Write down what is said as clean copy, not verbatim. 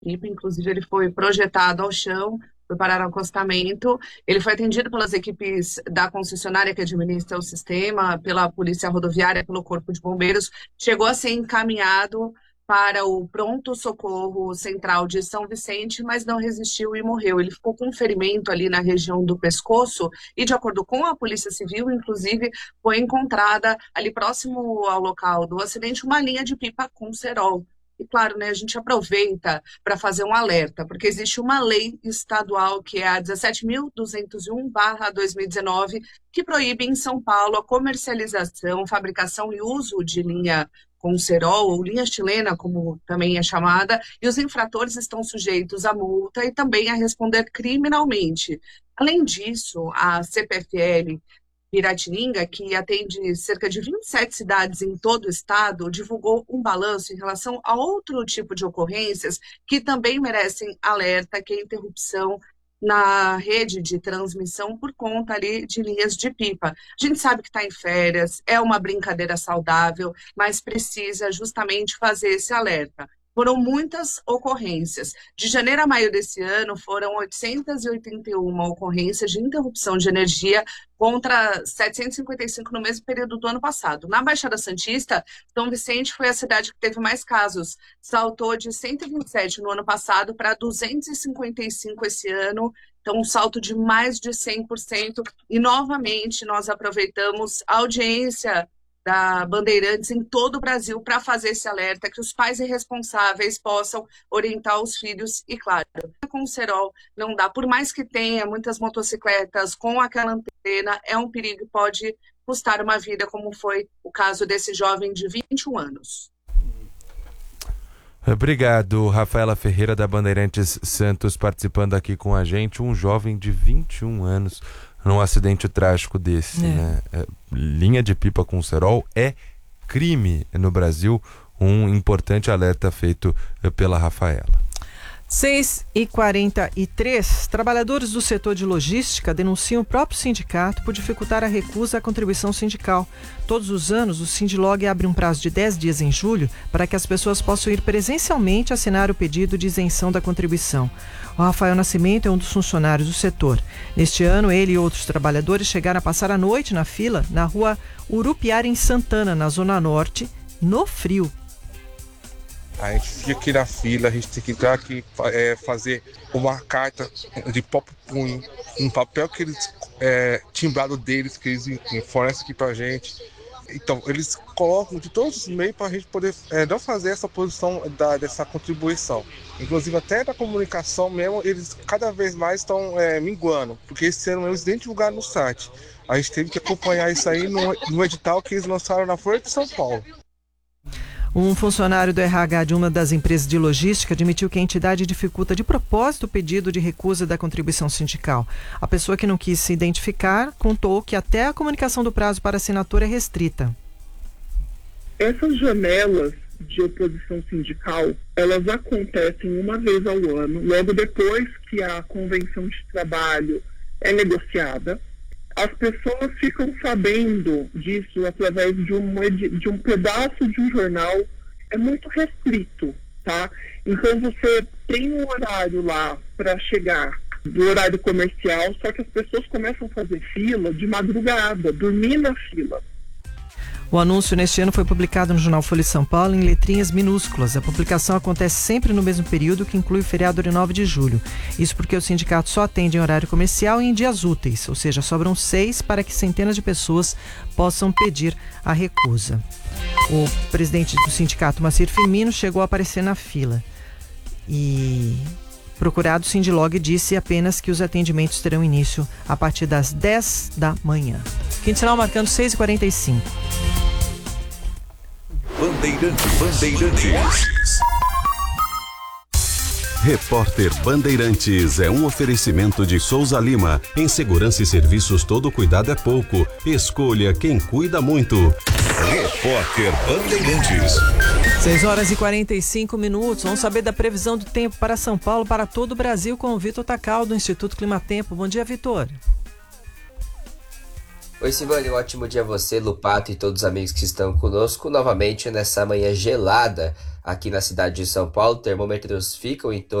pipa, inclusive ele foi projetado ao chão, foi parar no acostamento. Ele foi atendido pelas equipes da concessionária que administra o sistema, pela Polícia Rodoviária, pelo Corpo de Bombeiros, chegou a ser encaminhado para o pronto-socorro central de São Vicente, mas não resistiu e morreu. Ele ficou com um ferimento ali na região do pescoço e, de acordo com a Polícia Civil, inclusive, foi encontrada ali próximo ao local do acidente uma linha de pipa com cerol. E claro, né, a gente aproveita para fazer um alerta, porque existe uma lei estadual, que é a 17.201/2019, que proíbe em São Paulo a comercialização, fabricação e uso de linha com cerol, ou linha chilena, como também é chamada, e os infratores estão sujeitos a multa e também a responder criminalmente. Além disso, a CPFL Piratininga, que atende cerca de 27 cidades em todo o estado, divulgou um balanço em relação a outro tipo de ocorrências que também merecem alerta, que é a interrupção na rede de transmissão por conta ali de linhas de pipa. A gente sabe que está em férias, é uma brincadeira saudável, mas precisa justamente fazer esse alerta. Foram muitas ocorrências. De janeiro a maio desse ano, foram 881 ocorrências de interrupção de energia contra 755 no mesmo período do ano passado. Na Baixada Santista, São Vicente foi a cidade que teve mais casos. Saltou de 127 no ano passado para 255 esse ano. Então, um salto de mais de 100%. E, novamente, nós aproveitamos a audiência da Bandeirantes em todo o Brasil para fazer esse alerta, que os pais irresponsáveis possam orientar os filhos. E claro, com o cerol não dá, por mais que tenha muitas motocicletas com aquela antena, é um perigo, pode custar uma vida, como foi o caso desse jovem de 21 anos. Obrigado, Rafaela Ferreira da Bandeirantes Santos, participando aqui com a gente. Um jovem de 21 anos num acidente trágico desse, né? Linha de pipa com cerol é crime no Brasil. Um importante alerta feito pela Rafaela. 6h43, trabalhadores do setor de logística denunciam o próprio sindicato por dificultar a recusa à contribuição sindical. Todos os anos, o Sindilog abre um prazo de 10 dias em julho para que as pessoas possam ir presencialmente assinar o pedido de isenção da contribuição. O Rafael Nascimento é um dos funcionários do setor. Neste ano, ele e outros trabalhadores chegaram a passar a noite na fila na rua Urupiara, em Santana, na Zona Norte, no frio. A gente fica aqui na fila, a gente tem que entrar aqui, fazer uma carta de próprio punho, um papel que eles, timbrado deles, que eles fornecem aqui pra gente. Então, eles colocam de todos os meios para a gente poder não fazer essa posição dessa contribuição. Inclusive, até da comunicação mesmo, eles cada vez mais estão minguando, porque esse ano eles nem divulgaram no site. A gente teve que acompanhar isso aí no edital que eles lançaram na Folha de São Paulo. Um funcionário do RH de uma das empresas de logística admitiu que a entidade dificulta de propósito o pedido de recusa da contribuição sindical. A pessoa que não quis se identificar contou que até a comunicação do prazo para assinatura é restrita. Essas janelas de oposição sindical, elas acontecem uma vez ao ano, logo depois que a convenção de trabalho é negociada. As pessoas ficam sabendo disso através de um pedaço de um jornal. É muito restrito, tá? Então você tem um horário lá para chegar do horário comercial, só que as pessoas começam a fazer fila de madrugada, dormir na fila. O anúncio neste ano foi publicado no jornal Folha de São Paulo em letrinhas minúsculas. A publicação acontece sempre no mesmo período, que inclui o feriado de 9 de julho. Isso porque o sindicato só atende em horário comercial e em dias úteis, ou seja, sobram 6 para que centenas de pessoas possam pedir a recusa. O presidente do sindicato, Macir Firmino, chegou a aparecer na fila. E procurado, o Sindilog disse apenas que os atendimentos terão início a partir das 10 da manhã. Quinto sinal marcando 6h45. Bandeirantes. Repórter Bandeirantes é um oferecimento de Souza Lima. Em segurança e serviços, todo cuidado é pouco. Escolha quem cuida muito. Repórter Bandeirantes. 6h45. Vamos saber da previsão do tempo para São Paulo, para todo o Brasil, com o Vitor Tacal, do Instituto Climatempo. Bom dia, Vitor. Oi, Silvane, um ótimo dia a você, Lupato e todos os amigos que estão conosco. Novamente nessa manhã gelada aqui na cidade de São Paulo, termômetros ficam em torno